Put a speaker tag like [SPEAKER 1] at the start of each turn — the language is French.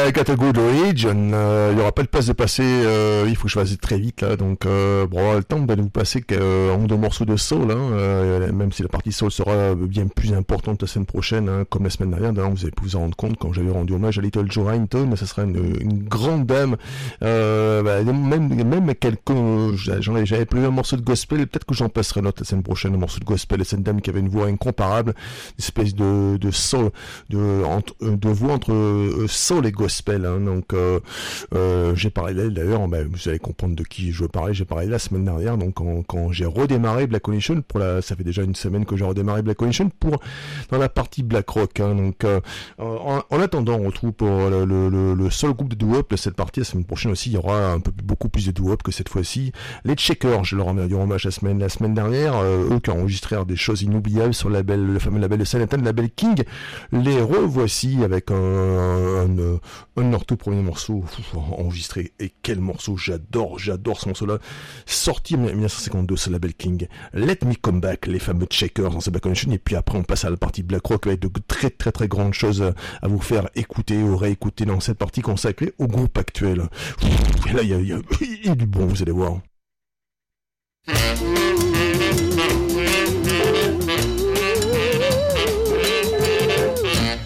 [SPEAKER 1] Got a Good Religion, il n'y aura pas de place de passer, il faut que je fasse très vite là, donc bon, le temps de nous passer un ou deux morceaux de soul, même si la partie soul sera bien plus importante la semaine prochaine, comme la semaine dernière. D'ailleurs, vous avez pu vous en rendre compte quand j'avais rendu hommage à Little Joe Arrington, ça sera une grande dame, même quelques, j'avais prévu un morceau de gospel, et peut-être que j'en passerai l'autre la semaine prochaine, un morceau de gospel, et cette dame qui avait une voix incomparable, une espèce de soul, de voix entre soul et gospel, donc j'ai parlé d'elle d'ailleurs, vous allez comprendre de qui je veux parler. J'ai parlé la semaine dernière, donc quand j'ai redémarré Black Condition, ça fait déjà une semaine que j'ai redémarré Black Condition dans la partie Black Rock, donc en attendant, on retrouve pour le seul groupe de doo-wop de cette partie. La semaine prochaine aussi, il y aura beaucoup plus de doo-wop que cette fois-ci. Les Checkers, je leur ai rendu hommage la semaine dernière, eux qui ont enregistré des choses inoubliables sur le fameux label de Silent Hill, le label King. Les revoici avec un de leurs tout premiers morceaux enregistrés. Et quel morceau, j'adore ce morceau-là, sorti en 1952 sur le label King. Let Me Come Back, les fameux Checkers dans cette Black Condition. Et puis après on passe à la partie Black Rock avec de très très très grandes choses à vous faire écouter ou réécouter dans cette partie consacrée au groupe actuel. Et là il y a du bon, vous allez voir.